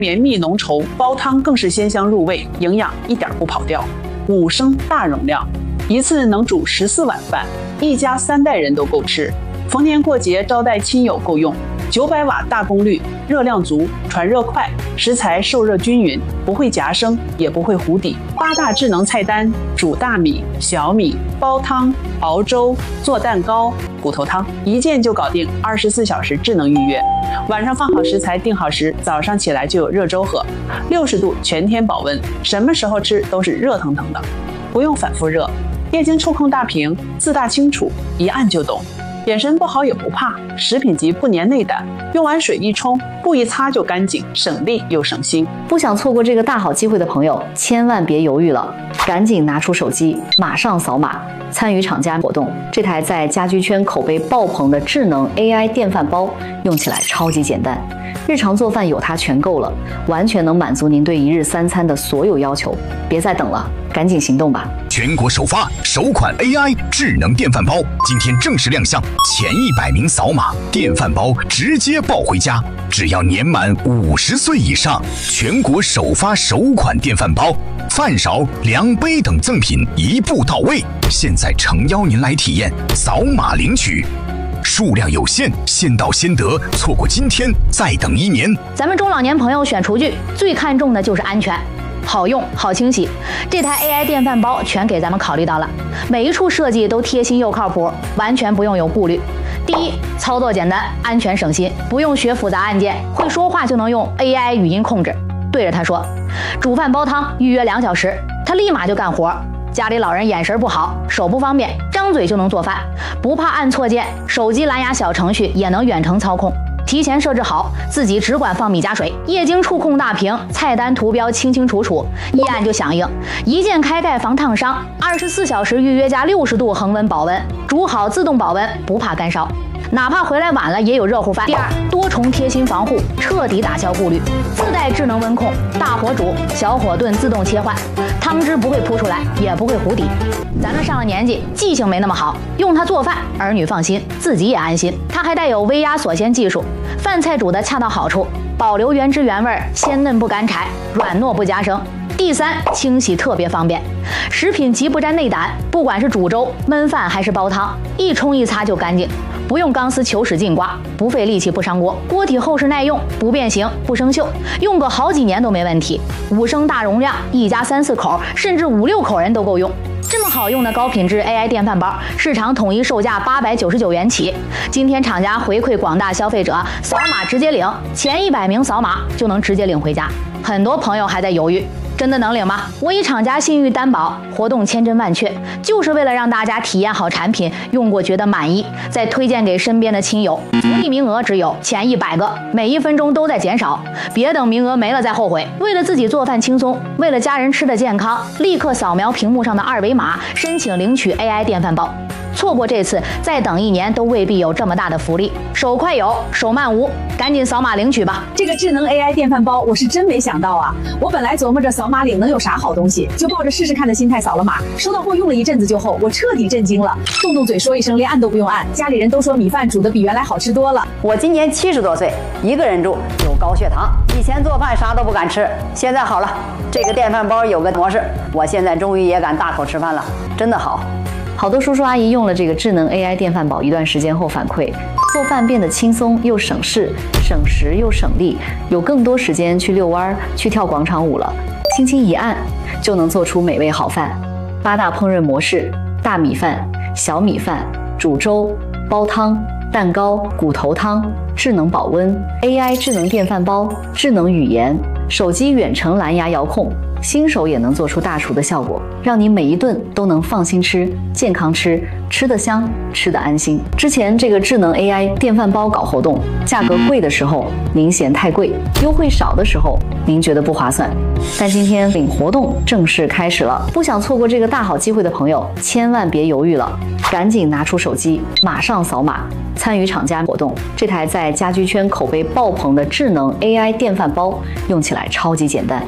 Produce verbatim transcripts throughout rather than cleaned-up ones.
绵密浓稠，煲汤更是鲜香入味，营养一点不跑调。五升大容量，一次能煮十四碗饭，一家三代人都够吃。逢年过节招待亲友够用。九百瓦大功率，热量足，传热快，食材受热均匀，不会夹生，也不会糊底。八大智能菜单：煮大米、小米、煲汤、熬粥、做蛋糕、骨头汤，一键就搞定，二十四小时智能预约。晚上放好食材，定好时，早上起来就有热粥喝，六十度全天保温，什么时候吃都是热腾腾的，不用反复热。液晶触控大屏，字大清楚，一按就懂。眼神不好也不怕，食品级不粘内胆，用完水一冲，布一擦就干净，省力又省心。 不想错过这个大好机会的朋友，千万别犹豫了，赶紧拿出手机，马上扫码参与厂家活动。这台在家居圈口碑爆棚的智能 A I 电饭煲，用起来超级简单，日常做饭有它全够了，完全能满足您对一日三餐的所有要求。别再等了，赶紧行动吧！ 全国首发首款 A I 智能电饭煲，今天正式亮相，前一百名扫码，电饭煲直接抱回家。只要年满五十岁以上，全国首发首款电饭煲，饭勺、量杯等赠品一步到位。现在诚邀您来体验，扫码领取。数量有限，先到先得，错过今天再等一年。 咱们中老年朋友选厨具最看重的就是安全。好用好清洗，这台 A I 电饭煲全给咱们考虑到了，每一处设计都贴心又靠谱，完全不用有顾虑。第一，操作简单，安全省心，不用学复杂按键，会说话就能用 A I 语音控制，对着它说煮饭煲汤，预约两小时，它立马就干活。家里老人眼神不好，手不方便，张嘴就能做饭，不怕按错键，手机蓝牙小程序也能远程操控。提前设置好，自己只管放米加水，液晶触控大屏，菜单图标清清楚楚，一按就响应，一键开盖防烫伤，二十四小时预约加六十度恒温保温，煮好自动保温，不怕干烧。哪怕回来晚了也有热乎饭。第二，多重贴心防护，彻底打消顾虑，自带智能温控，大火煮、小火炖自动切换，汤汁不会扑出来，也不会糊底。咱们上了年纪，记性没那么好，用它做饭，儿女放心，自己也安心。它还带有微压锁鲜技术，饭菜煮得恰到好处，保留原汁原味，鲜嫩不干柴，软糯不夹生。第三，清洗特别方便，食品级不沾内胆，不管是煮粥、焖饭还是煲汤，一冲一擦就干净。不用钢丝球使劲刮，不费力气不伤锅，锅体厚实耐用，不变形不生锈，用个好几年都没问题。五升大容量，一家三四口甚至五六口人都够用。这么好用的高品质 A I 电饭煲，市场统一售价八百九十九元起。今天厂家回馈广大消费者，扫码直接领，前一百名扫码就能直接领回家。很多朋友还在犹豫，真的能领吗？我以厂家信誉担保，活动千真万确，就是为了让大家体验好产品，用过觉得满意，再推荐给身边的亲友。福利名额只有前一百个，每一分钟都在减少，别等名额没了再后悔。为了自己做饭轻松，为了家人吃的健康，立刻扫描屏幕上的二维码，申请领取 A I 电饭煲。错过这次，再等一年都未必有这么大的福利。手快有，手慢无，赶紧扫码领取吧！ 这个智能 A I 电饭煲，我是真没想到啊！我本来琢磨着扫码领能有啥好东西，就抱着试试看的心态扫了码。收到货用了一阵子就后，我彻底震惊了，动动嘴说一声，连按都不用按。家里人都说米饭煮的比原来好吃多了。 我今年七十多岁，一个人住，有高血糖，以前做饭啥都不敢吃，现在好了，这个电饭煲有个模式，我现在终于也敢大口吃饭了，真的好。 好多叔叔阿姨用了这个智能 A I 电饭煲一段时间后反馈，做饭变得轻松又省事，省时又省力，有更多时间去遛弯、去跳广场舞了。轻轻一按，就能做出美味好饭。八大烹饪模式：大米饭、小米饭、煮粥、煲汤、蛋糕、骨头汤、智能保温、A I 智能电饭煲、智能语言、手机远程蓝牙遥控。新手也能做出大厨的效果，让你每一顿都能放心吃、健康吃，吃得香，吃得安心。之前这个智能 A I 电饭煲搞活动，价格贵的时候您嫌太贵，优惠少的时候您觉得不划算。但今天领活动正式开始了，不想错过这个大好机会的朋友，千万别犹豫了，赶紧拿出手机，马上扫码参与厂家活动。这台在家居圈口碑爆棚的智能 A I 电饭煲，用起来超级简单。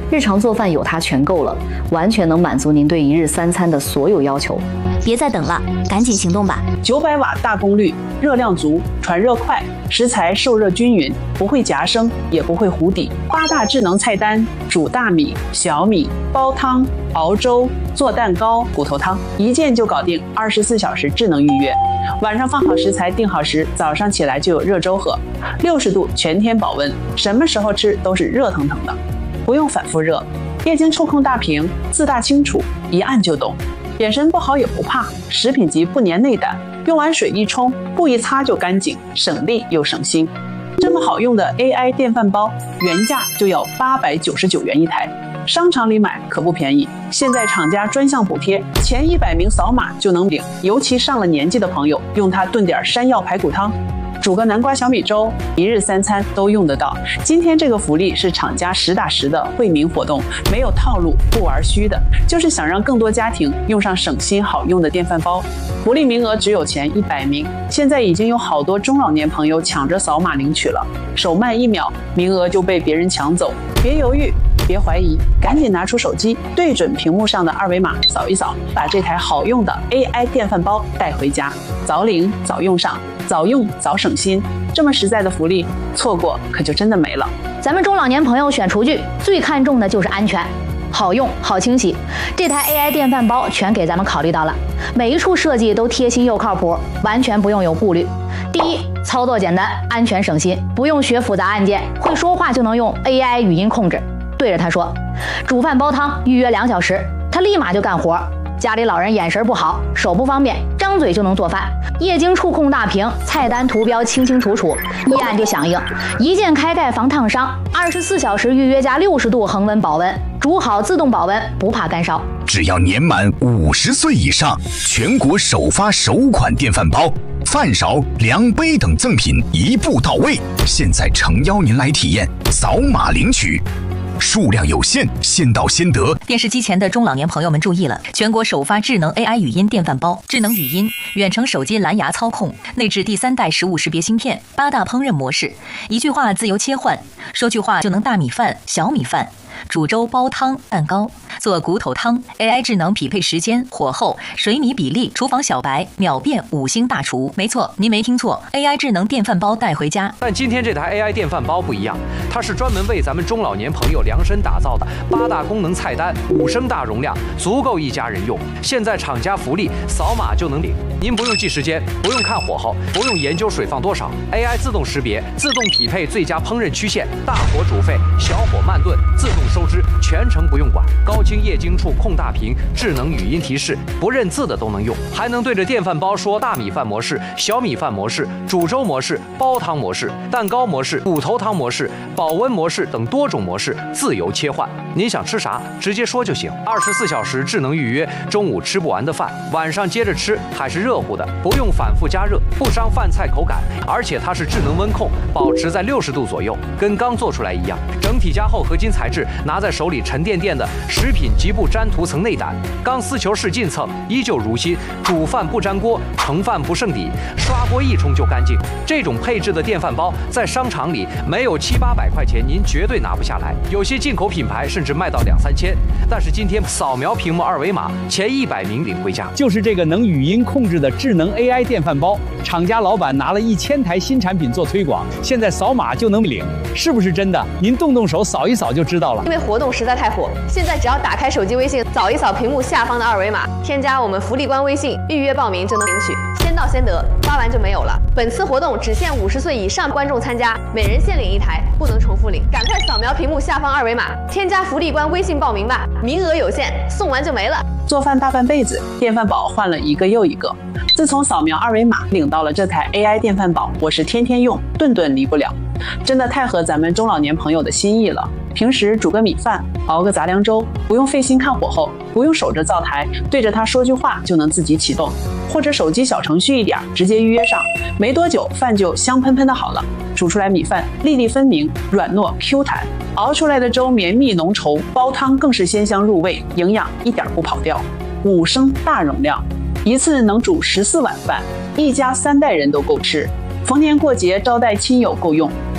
日常做饭有它全够了，完全能满足您对一日三餐的所有要求。 别再等了，赶紧行动吧！ 九百瓦大功率，热量足，传热快，食材受热均匀，不会夹生，也不会糊底。八大智能菜单：煮大米、小米、煲汤、熬粥、做蛋糕、骨头汤，一键就搞定，二十四小时智能预约。晚上放好食材，定好时，早上起来就有热粥喝，六十度全天保温，什么时候吃都是热腾腾的，不用反复热。液晶触控大屏，字大清楚，一按就懂。眼神不好也不怕，食品级不粘内胆，用完水一冲，布一擦就干净，省力又省心。这么好用的 A I 电饭煲，原价就要八百九十九元一台，商场里买可不便宜。现在厂家专项补贴，前一百名扫码就能领。尤其上了年纪的朋友，用它炖点山药排骨汤，煮个南瓜小米粥，一日三餐都用得到。今天这个福利是厂家实打实的惠民活动，没有套路，不玩虚的，就是想让更多家庭用上省心好用的电饭煲。福利名额只有前一百名，现在已经有好多中老年朋友抢着扫码领取了，手慢一秒，名额就被别人抢走。别犹豫，别怀疑，赶紧拿出手机，对准屏幕上的二维码扫一扫，把这台好用的 A I 电饭煲带回家，早领早用上，早用早省心。这么实在的福利，错过可就真的没了。 咱们中老年朋友选厨具，最看重的就是安全。好用好清洗，这台 A I 电饭煲全给咱们考虑到了，每一处设计都贴心又靠谱，完全不用有顾虑。第一，操作简单，安全省心，不用学复杂按键，会说话就能用 A I 语音控制，对着它说煮饭煲汤，预约两小时，它立马就干活。家里老人眼神不好，手不方便，张嘴就能做饭。液晶触控大屏，菜单图标清清楚楚，一按就响应，一键开盖防烫伤，二十四小时预约加六十度恒温保温，煮好自动保温，不怕干烧。 只要年满五十岁以上，全国首发首款电饭煲，饭勺、量杯等赠品一步到位。现在诚邀您来体验，扫码领取。数量有限，先到先得。 电视机前的中老年朋友们注意了，全国首发智能 A I 语音电饭煲，智能语音、远程手机蓝牙操控，内置第三代食物识别芯片，八大烹饪模式，一句话自由切换，说句话就能大米饭、小米饭。煮粥、煲汤、蛋糕，做骨头汤 ，A I 智能匹配时间、火候、水米比例，厨房小白秒变五星大厨。没错，您没听错 ，A I 智能电饭煲带回家。 但今天这台 A I 电饭煲不一样，它是专门为咱们中老年朋友量身打造的，八大功能菜单，五升大容量，足够一家人用。现在厂家福利，扫码就能领。您不用记时间，不用看火候，不用研究水放多少 ，A I 自动识别，自动匹配最佳烹饪曲线，大火煮沸，小火慢炖，自动收汁，全程不用管。高清液晶触控大屏，智能语音提示，不认字的都能用，还能对着电饭煲说大米饭模式、小米饭模式、煮粥模式、煲汤模式、蛋糕模式、骨头汤模式、保温模式等多种模式自由切换。您想吃啥，直接说就行。二十四小时智能预约，中午吃不完的饭，晚上接着吃还是热乎的，不用反复加热，不伤饭菜口感，而且它是智能温控，保持在六十度左右，跟刚做出来一样。整体加厚合金材质，拿在手里沉甸甸的，食品极不沾涂层内胆，钢丝球式进蹭，依旧如新。煮饭不粘锅，盛饭不剩底，刷锅一冲就干净。这种配置的电饭煲，在商场里没有七八百块钱，您绝对拿不下来。有些进口品牌甚至卖到两三千。但是今天扫描屏幕二维码，前一百名领回家。 就是这个能语音控制的智能 A I 电饭煲，厂家老板拿了一千台新产品做推广，现在扫码就能领，是不是真的？您动动手扫一扫就知道了。 因为活动实在太火，现在只要打开手机微信，扫一扫屏幕下方的二维码，添加我们福利官微信，预约报名就能领取，先到先得，发完就没有了。本次活动只限五十岁以上观众参加，每人限领一台，不能重复领。赶快扫描屏幕下方二维码，添加福利官微信报名吧，名额有限，送完就没了。 做饭大半辈子，电饭煲换了一个又一个。自从扫描二维码领到了这台 A I 电饭煲，我是天天用，顿顿离不了。真的太合咱们中老年朋友的心意了。平时煮个米饭，熬个杂粮粥，不用费心看火候，不用守着灶台，对着它说句话就能自己启动，或者手机小程序一点，直接预约上，没多久饭就香喷喷的好了。煮出来米饭粒粒分明，软糯 Q 弹，熬出来的粥绵密浓稠，煲汤更是鲜香入味，营养一点不跑掉。五升大容量，一次能煮十四碗饭，一家三代人都够吃。逢年过节招待亲友够用，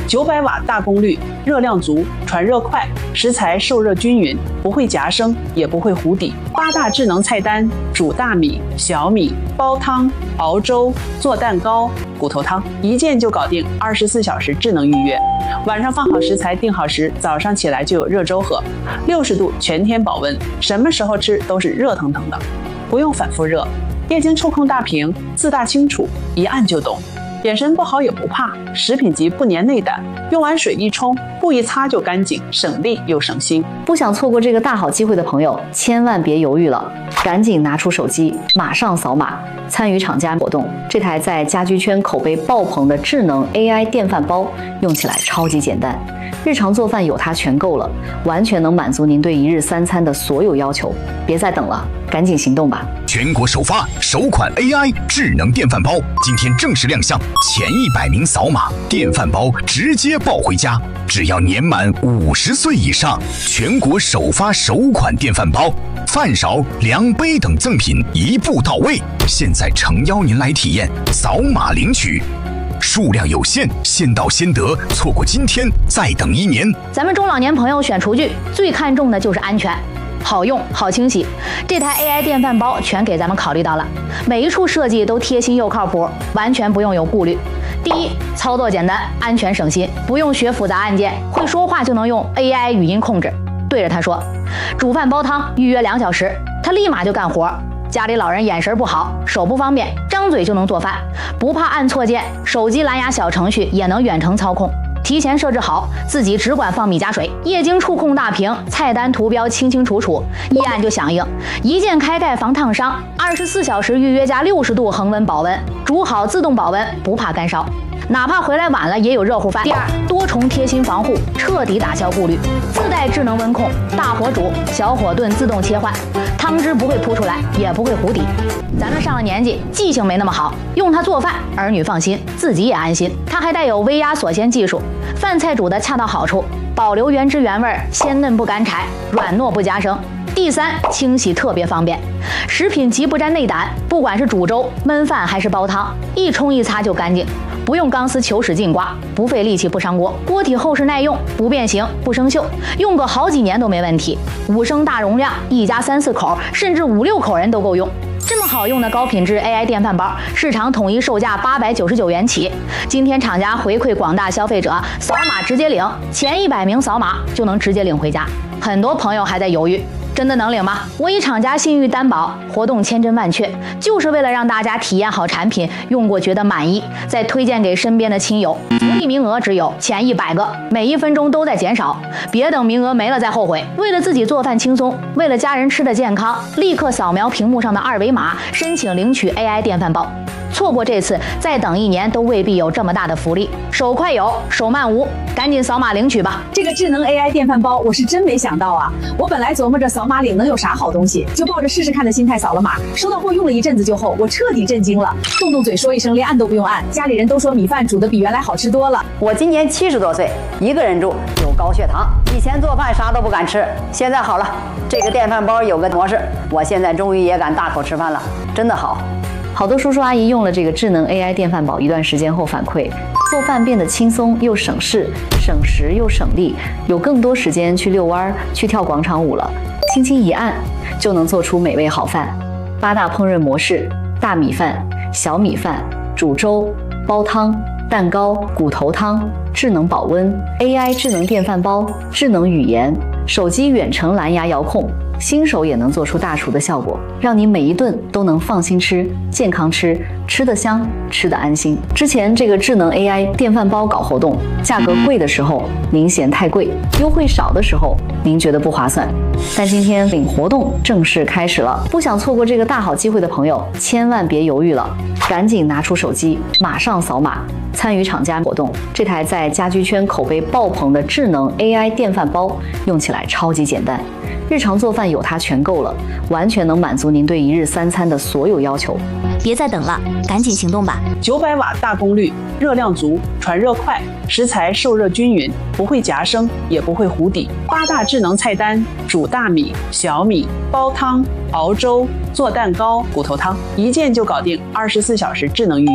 九百瓦大功率，热量足，传热快，食材受热均匀，不会夹生，也不会糊底。八大智能菜单：煮大米、小米、煲汤、熬粥、做蛋糕、骨头汤，一键就搞定，二十四小时智能预约。晚上放好食材，定好时，早上起来就有热粥喝，六十度全天保温，什么时候吃都是热腾腾的，不用反复热。液晶触控大屏，字大清楚，一按就懂。眼神不好也不怕，食品级不粘内胆，用完水一冲，布一擦就干净，省力又省心。 不想错过这个大好机会的朋友，千万别犹豫了，赶紧拿出手机，马上扫码参与厂家活动。这台在家居圈口碑爆棚的智能 A I 电饭煲，用起来超级简单，日常做饭有它全够了，完全能满足您对一日三餐的所有要求。别再等了，赶紧行动吧！ 全国首发首款 A I 智能电饭煲，今天正式亮相，前一百名扫码，电饭煲直接抱回家。只要年满五十岁以上，全国首发首款电饭煲，饭勺、量杯等赠品一步到位。现在诚邀您来体验，扫码领取。数量有限，先到先得，错过今天再等一年。 咱们中老年朋友选厨具最看重的就是安全。好用好清洗，这台 A I 电饭煲全给咱们考虑到了，每一处设计都贴心又靠谱，完全不用有顾虑。第一，操作简单，安全省心，不用学复杂按键，会说话就能用 A I 语音控制，对着它说煮饭煲汤，预约两小时，它立马就干活。家里老人眼神不好，手不方便，张嘴就能做饭，不怕按错键，手机蓝牙小程序也能远程操控。提前设置好，自己只管放米加水，液晶触控大屏，菜单图标清清楚楚，一按就响应，一键开盖防烫伤，二十四小时预约加六十度恒温保温，煮好自动保温，不怕干烧，哪怕回来晚了也有热乎饭。第二，多重贴心防护，彻底打消顾虑，自带智能温控，大火煮，小火炖自动切换，汤汁不会扑出来，也不会糊底。咱们上了年纪，记性没那么好，用它做饭，儿女放心，自己也安心。它还带有微压锁鲜技术，饭菜煮的恰到好处，保留原汁原味，鲜嫩不干柴，软糯不夹生。第三，清洗特别方便，食品级不沾内胆，不管是煮粥、焖饭还是煲汤，一冲一擦就干净，不用钢丝球使劲刮，不费力气不伤锅，锅体厚实耐用，不变形不生锈，用个好几年都没问题。五升大容量，一家三四口甚至五六口人都够用。这么好用的高品质 A I 电饭煲，市场统一售价八百九十九元起。今天厂家回馈广大消费者，扫码直接领，前一百名扫码就能直接领回家。很多朋友还在犹豫，真的能领吗？我以厂家信誉担保，活动千真万确，就是为了让大家体验好产品，用过觉得满意，再推荐给身边的亲友。福利名额只有前一百个，每一分钟都在减少，别等名额没了再后悔。为了自己做饭轻松，为了家人吃的健康，立刻扫描屏幕上的二维码，申请领取 A I 电饭煲。错过这次，再等一年都未必有这么大的福利。手快有，手慢无，赶紧扫码领取吧！ 这个智能 A I 电饭煲，我是真没想到啊！我本来琢磨着扫码领能有啥好东西，就抱着试试看的心态扫了码。收到后用了一阵子就后，我彻底震惊了，动动嘴说一声，连按都不用按。家里人都说米饭煮的比原来好吃多了。 我今年七十多岁，一个人住，有高血糖，以前做饭啥都不敢吃，现在好了，这个电饭煲有个模式，我现在终于也敢大口吃饭了，真的好。 好多叔叔阿姨用了这个智能 A I 电饭煲一段时间后反馈，做饭变得轻松又省事，省时又省力，有更多时间去遛弯、去跳广场舞了。轻轻一按，就能做出美味好饭。八大烹饪模式：大米饭、小米饭、煮粥、煲汤、蛋糕、骨头汤，智能保温 A I 智能电饭煲，智能语言，手机远程蓝牙遥控。新手也能做出大厨的效果，让你每一顿都能放心吃、健康吃，吃得香，吃得安心。之前这个智能 A I 电饭煲搞活动，价格贵的时候您嫌太贵，优惠少的时候您觉得不划算。但今天领活动正式开始了，不想错过这个大好机会的朋友，千万别犹豫了，赶紧拿出手机，马上扫码参与厂家活动。这台在家居圈口碑爆棚的智能 A I 电饭煲，用起来超级简单，日常做饭有它全够了，完全能满足您对一日三餐的所有要求。 别再等了，赶紧行动吧！ 九百瓦大功率，热量足，传热快，食材受热均匀，不会夹生，也不会糊底。八大智能菜单：煮大米、小米、煲汤、熬粥、做蛋糕、骨头汤，一键就搞定，二十四小时智能预约。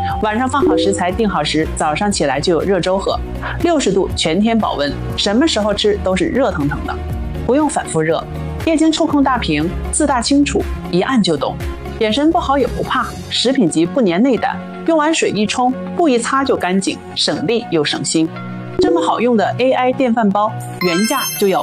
晚上放好食材定好时，早上起来就有热粥喝，六十度全天保温，什么时候吃都是热腾腾的，不用反复热。液晶触控大屏，字大清楚，一按就懂。眼神不好也不怕，食品级不粘内胆，用完水一冲，布一擦就干净，省力又省心。这么好用的 A I 电饭煲，原价就要